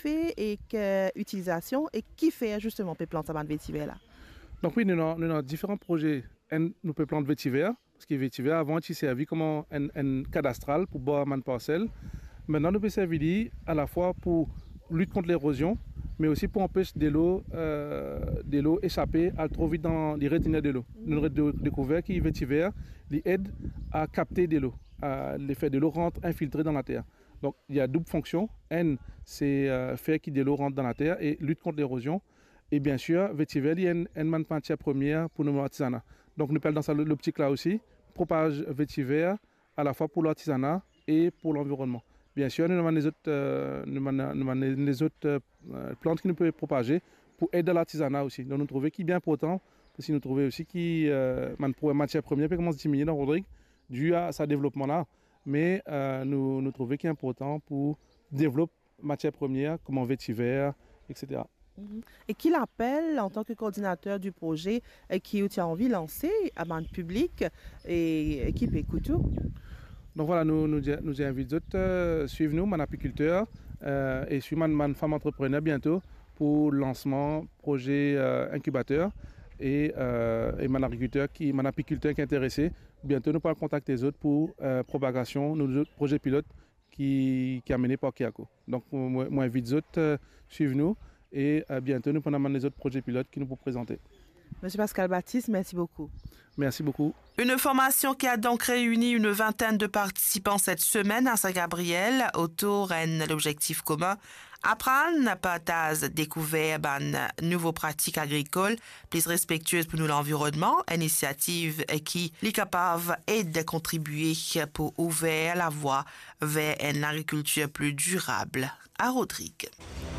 fait et quelle utilisation et qui fait justement les plantes à vétiver là? Donc oui, nous avons différents projets. Nous pouvons planter vétiver, parce que vétiver avant il servi comme un cadastral pour boire une parcelle. Maintenant, nous pouvons servir à la fois pour lutter contre l'érosion, mais aussi pour empêcher de l'eau échapper à trop vite dans les reteneurs de l'eau. Nous avons découvert que vétiver aide à capter de l'eau, l'effet de l'eau rentre infiltrée dans la terre. Donc il y a double fonction. N, c'est faire que de l'eau rentre dans la terre et lutte contre l'érosion. Et bien sûr, vétiver, il y a une matière première pour nos artisanats. Donc nous parlons dans l'optique là aussi, propage vétiver à la fois pour l'artisanat et pour l'environnement. Bien sûr, nous avons les autres plantes qui nous peuvent propager pour aider l'artisanat aussi. Donc nous trouvons qu'il est bien important, parce que nous trouvons aussi que la matière première peut commencer à diminuer dans Rodrigue, dû à sa développement là. Mais nous trouvons qu'il est important pour développer matière première comme en vétiver, etc. Et qui l'appelle en tant que coordinateur du projet et qui a envie de lancer à bande publique et qui peut écouter? Donc voilà, nous invitons à suivre nous, mon apiculteur, et suivre ma femme entrepreneur bientôt pour le lancement projet incubateur et mon apiculteur qui est intéressé. Bientôt, nous pourrons contacter les autres pour propagation, nos autres projets pilotes qui est mené par Kiako. Donc, moi invite les autres suivre nous et bientôt, nous pourrons les autres projets pilotes qui nous pourront présenter. Monsieur Pascal Baptiste, merci beaucoup. Merci beaucoup. Une formation qui a donc réuni une vingtaine de participants cette semaine à Saint-Gabriel autour d'un objectif commun. Apprendre, partager, découvrir de nouvelles pratiques agricoles plus respectueuses pour nous l'environnement, initiative qui est capable de contribuer pour ouvrir la voie vers une agriculture plus durable à Rodrigue.